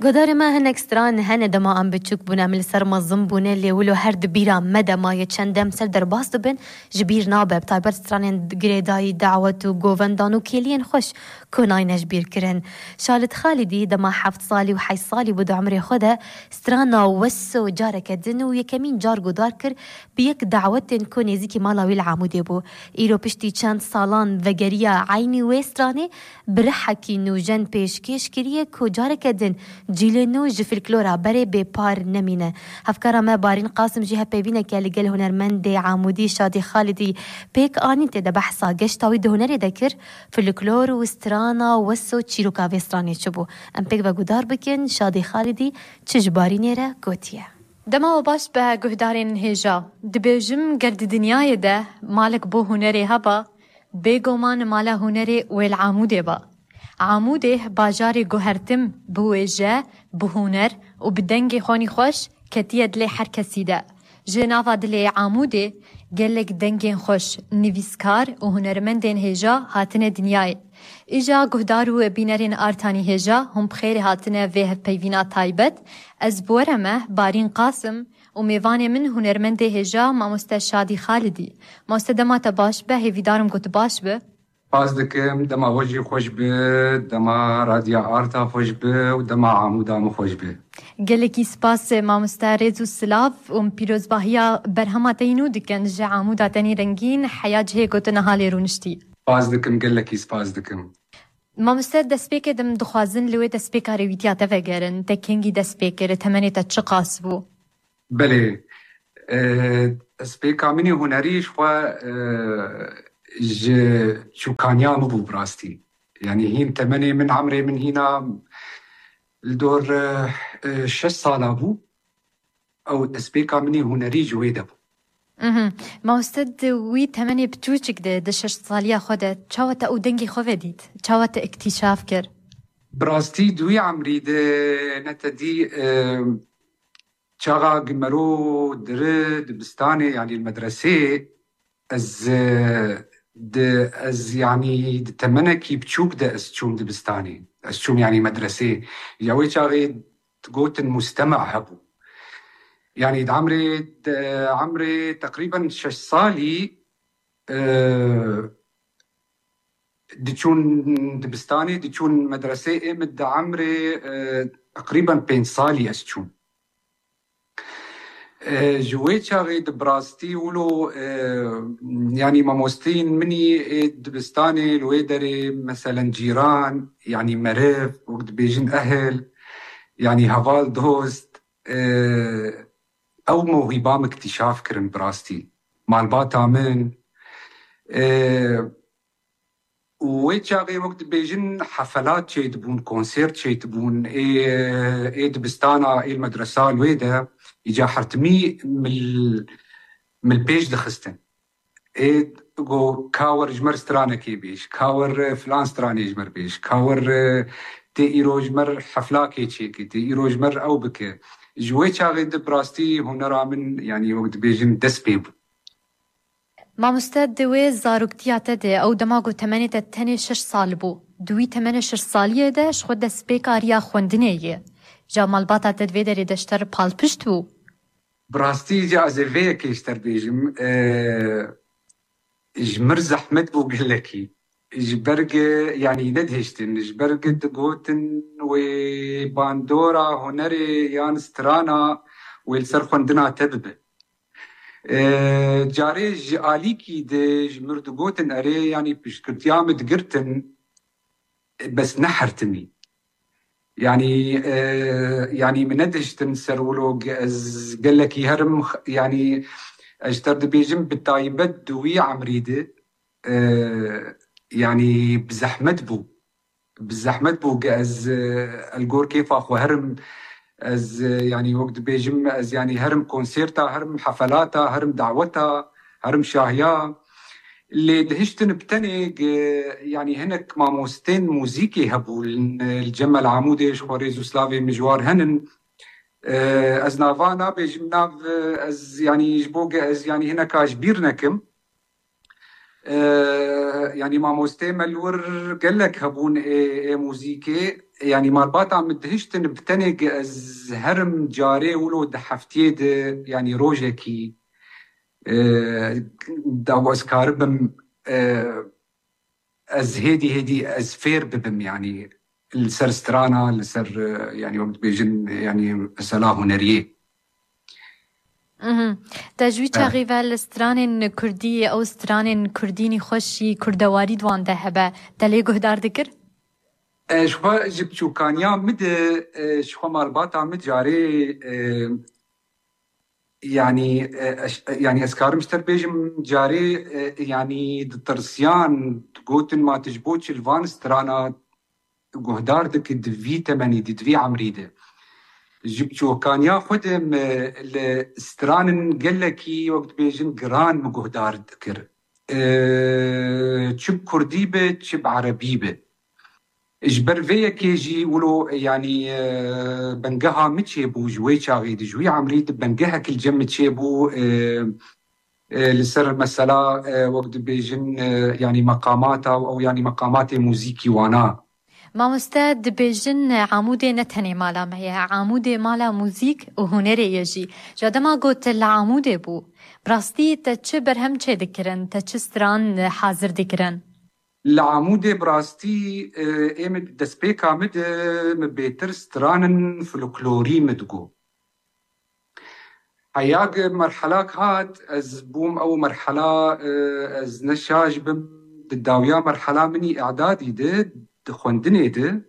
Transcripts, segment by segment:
قدر ما هنك ستران هنه دما ام بتشوك بنا من سر مظم بنا اللي ولو هرد بيرا مدى ما يتشندم سر در باست بن جبير نابب طيبر ستران قريداي دعوة وقوفندان وكيلين خوش كوناين جبير كرن شالت خالدي دما حفظ صالي وحي صالي بدو عمري خده سترانا وسو جارك دن ويكمين جار قدار كر بيك دعوتن كوني زيكي مالاوي العمودي بو ايرو بشتي چند سالان وگريا عيني ويستراني برحكي نو جن پیشکش کریه کو جارك دن جیلنو جفلکلورا بره به پار نمینه هفکارا ما بارین قاسم جیه پیبینه که لگل هنرمند عمودی شادی خالدی پیک آنی تده بحثا گشتاوی ده هنری دکر فلکلور و استرانا وسو چیروکا و استرانی چبو ام پیک و گدار بکن شادی خالدی چجباری نیره گوتیه دما و باش به گهدارین هجا دبیجم گرد دنیای ده مالک بو هنری هبا بگومان مالا هنری ویل عموده با عموده باجاری گوهرتم بویجه بهونر و بدنگ خونی خوش کتیه دلی هر کسی ده جناوا دلی عموده گلک دنگین خوش نویسکار و هنرمندین هجا هاتنه دنیای ایجا گهدار و بینرین آرتانی هجا هم بخیر هاتنه ویه پیوینا تایبت از بورمه بارین قاسم و میوان من هنرمند هجا ماموسته شادی خالدی ماموسته دما تباش به هیویدارم گوت باش به باز دکم دما وجی خوش به دما رادیا آرتا خوش به و دما عمودام خوش به گلکی سپاس ماموسته ریز و سلاف و پیروز باهیا برهما تینو دکن جه عمودا تنی رنگین حیا جه گوتن حالی رونشتی باز دکم گلکی سپاس دکم ماموسته دسپیک دم دخوازن لوی دسپیک رویتیا تفگرن تکنگی دسپیک رتمنی تا چقاس بو بله دسپیکا منی هنریش خوا شو كان يام ابو براستي يعني هين تمني من عمري من هنا الدور 6 سال ابو او تسبيكا مني هنري جويد ابو ما استد وي تمني بتوچك ده 6 ساليا خده چاوت او دنگي خوvedit چاوت اكتشاف كر براستي دوي عمري ده نتدي چاغا قمرو درد بستاني يعني المدرسة از يعني تمنكي بتشوك ده اسچوم دبستاني اسچوم يعني مدرسة ياوي چاغي تقوت مستمع هبو يعني عمري تقريبا 6 سالي دچون دبستاني دچون مدرسة امد عمري تقريبا 5 سالي اسچوم جويت شاغي دبراستي ولو يعني ماموستين مني دبستاني الويدري مثلا جيران يعني مريف وقت بيجن أهل يعني هفال دوست أو موهبام اكتشاف كرن براستي مالباتا من ويت شاغي وقت بيجن حفلات شي تبون كونسيرت شي تبون دبستانا المدرسة الويدة يجا حرتمي من البيج دخستن جو كاور جمر سترانا كي بيش كاور فلان ستراني جمر بيش كاور تي ايرو جمر حفلا كي تشيكي تي ايرو جمر او بك جوي شاغي دبراستي هنرا من يعني وقت بيجن دسبيب ما مستد دوي زاروكتيا تده او دماغو 8 سال بو دوي 8 ساليه ده شخود دسبيكاريا خوندنيه جا مالباتا تدوي داري دشتر پال پشت بو براستي جا ازرفيه كيشتر بيجم جمر زحمت بو قلكي جبرق يعني ندهشتن جبرق دقوتن وباندورا هنري يان سترانا ويلسر خوندنا تببه جاري جاليكي دي جمر دقوتن اري يعني بشكرتيام دقرتن بس نحرتني يعني من ندهشتن سرولو قال لك يهرم يعني اشترد بيجم بالتايبت دوي عمريده يعني بزحمت بو از الجور كيف اخو هرم از يعني وقت بيجم از يعني هرم كونسيرتا هرم حفلاتا هرم دعوتا هرم شاهيا اللي دهشتن بتنق يعني هناك ماموستين موزيكي هبو الجمل عمودي شخوريزو سلافي مجوار هنن از نافانا بيجم ناف از يعني جبوغ از يعني هناك اجبيرنكم يعني ماموستين ملور قال لك هبون موزيكي يعني مالبات عم دهشتن بتنق از هرم جاري ولو دحفتيد يعني روجكي داو از كاربم از هيدي از فير ببم يعني السر سترانا السر يعني وقت بيجن يعني سلا هنريه تجوی چاقیوال ستران کردی او ستران کردینی خوشی کردواری دوان ده هبه تلی گهدار دکر؟ شخوا جبت شو كانيا مد شخوا مالباتا مد جاري يعني اسكار مشتر بيجم جاري يعني دترسيان تقوتن ما تجبوتش الفان سترانا قهدار دك دفي تمني دفي عمريده جبت شو كانيا خدم الستران قلكي وقت بيجن قران مقهدار ذكر تشب كرديبه تشب عربيبه اجبر فيا كيجي ولو يعني بنقها متشيبو جوي شاغيد جوي عمريد بنقها كل جم تشيبو لسر مثلا وقت بيجن يعني مقاماتها او يعني مقامات موزيكي وانا ما مستد بيجن عمود نتني مالا مهي عمود مالا موزيك وهنري يجي جادما قلت العمود بو براستي تتش برهم چه دكرن تتش ستران حاضر دكرن العمود براستي ايمد دسبيكا مد مبيتر سترانن فلكلوري مدقو حياق مرحلة هاد از بوم او مرحلة از نشاج بم داويا مرحلة مني اعدادي ده دخوندني ده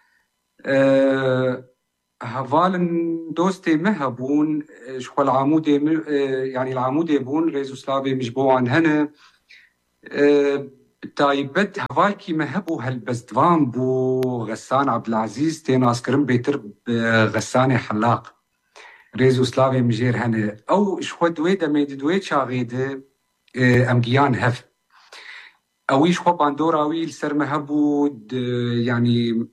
هفالن دوستي مهبون شخو العمود يعني العمود بون ريزو سلافي مجبوعا هنا تايبت هفالكي مهبو هالبزدوان بو غسان عبد العزيز تيناس كرم بيتر غساني حلاق ريزو سلافي مجير هنا او شخو دويدا ميد دويد شاغيده امجيان هف اويش خو باندوراوي السر مهبو يعني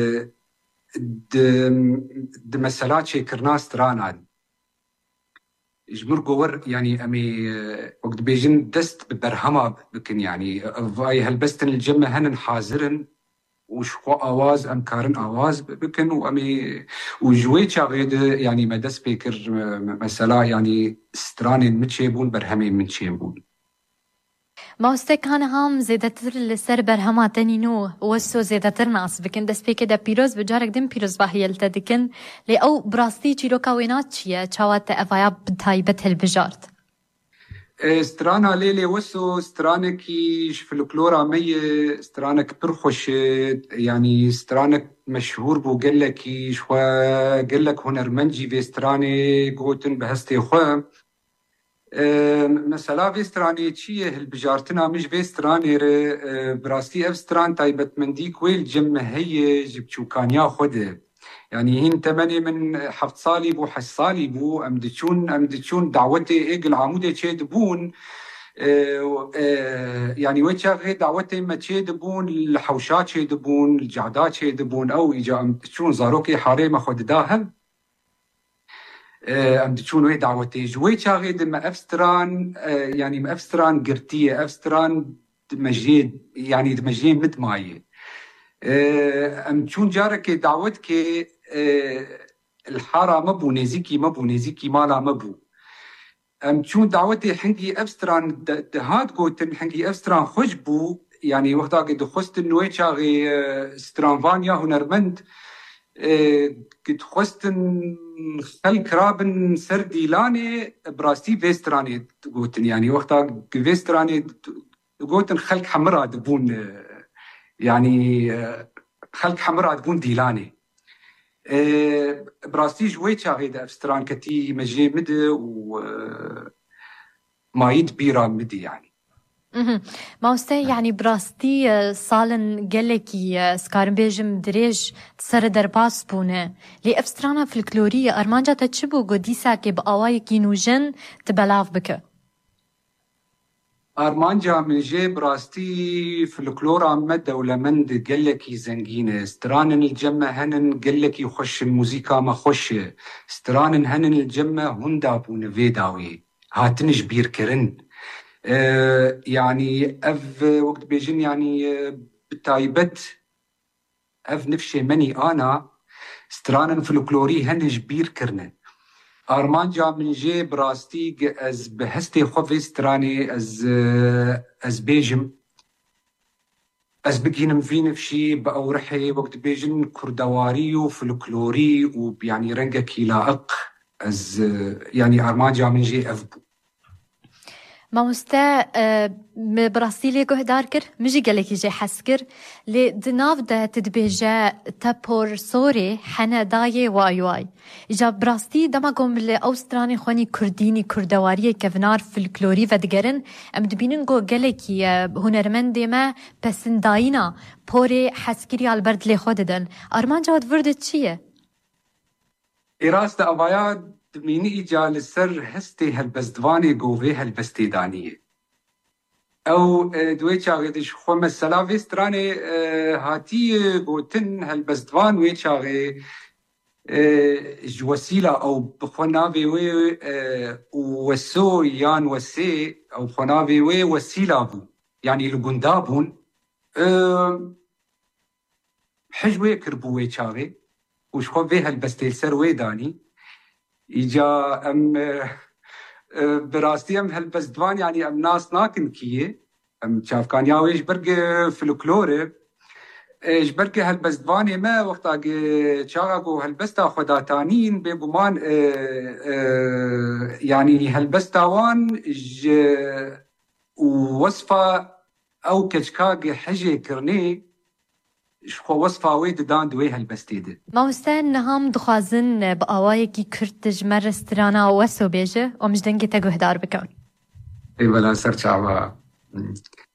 د مسالات شكرناس ترانان جمر قور يعني امي وقت بيجن دست ببرهما بكن يعني فاي هالبستن الجمه هنن حاضرن وشخو اواز امكارن اواز بكن وامي وجوي شاغيد يعني ما دست بيكر مسالا يعني سترانين متشيبون برهمين متشيبون ما استكان هم زيادتر لسر برهما تنينو وسو زيادتر ناس بكن دست بيكي دا بيروز بجارك دم بيروز باهيل تدكن لي او براستي چيروكا وينات چيه چاوات افايا بتايبت هالبجارت سترانا ليلي وسو سترانك فلكلورا مي سترانك برخش يعني سترانك مشهور بو قلك شوا قلك هنرمنجي في ستراني قوتن بهستي خو مثلا في ستراني تشيه البجارتنا مش في ستراني براستي اف ستران تايبت منديك ويل جم هي جبتشو كان ياخذ يعني هين تمني من حفت صالي بو حش صالي بو امدتشون دعوتي ايق العمودة تشيد بون يعني ويتشا غير دعوتي ما تشيد بون الحوشات تشيد بون الجعدات تشيد بون او اجا امدتشون زاروكي حاري ما خود داهم امدتشون وي دعوتي جوي شاغيد ما افستران يعني ما افستران قرتيه افستران مجيد يعني مجيد مد ماي امدتشون جارك دعوتك الحاره مبو نيزيكي مالا مبو امدتشون دعوتي حنقي افستران هاد قوتن حنقي افستران خجبو يعني وقتا قد خست النوي شاغي سترانفانيا هنرمند قد خستن خلق رابن سردي لاني براستي فيستراني قوتن يعني وقتا فيستراني قوتن خلق حمرا دبون يعني خلق حمرا دبون ديلاني براستي جوي شاغي افستران كتي مجي مدي وما يدبيرا مدي يعني ما استي يعني براستي صالن قلكي سكارن بيجم دريج تسر درباس بونه لي افسترانا فلكلورية ارمانجا تتشبو قديسا كي بقواي كينوجن تبلاف بك ارمانجا من جي براستي فلكلورا مدى ولا مند قلكي زنقينه سترانن الجمة هنن قلكي خش الموسيقى ما خش سترانن هنن الجمة هندابون فيداوي هاتنش بير كرن يعني اف وقت بيجن يعني بتايبت اف نفشي مني انا سترانن فلكلوري هن جبير كرنه ارمانجا من جي براستيق از بهستي خوفي ستراني از بيجم از بقينم في نفشي بأورحي وقت بيجن كردواري وفلكلوري ويعني رنجا كيلاق از يعني ارمانجا من جي افبو مامۆستا براسیلێ گۆهدار کرد مژی گەلێکی جێ حەس کرد لێ دناودا تدبێژە تەپۆر سۆرێ حەنەدایێ وای ئیجا براستی دەما گۆم لێ ئەوسترانی خوانی کوردینی کوردەواریە کەڤنار فلکلۆری ڤەدگەرن ئەم دبینن گۆ گەلێکی هونەرمەندێمە پەسندایینا پۆرێ حەسکری ئالبەرد لێ خۆ دەدەن ئارمانجا وەدڤردت چییە؟ ئێراستە ئەڤایا دمینی ئیجا لەسەر هەستێ هەلبەستوانێ گۆڤێ هەلبەستێدانیە ئەو دوێ چاغێدش خۆ مەسەلا vê stranê هاتیە گوتن هەلبەستوان وێ چاغێ ji wesîla ew bi xwe navê wê weso yan wesê ew xwe navê wê wesîla bû yanî li gunda bûn hej wê kirbû wê çaغê û ji xwe vê helbestê ser wê danî îca em bi rastî em helbestvan yanî em nas nakin kîyê em çavkaniya wê ji ber folklorê ji ber helbestvanê me wexta çaxa ku helbesta xwe datanîn bêguman yanî helbesta wan ji wesfa ew keçika hejê kirnê ji xwe wesfa wê didan di wê helbestê de. مامۆستا نەهام دخوازن بە ئاوایەکی کورد دژمە رسترانا وەسۆ بێژە ئەو مژدەنگێتە گۆهدار بکەون. Eyvallah ser çava.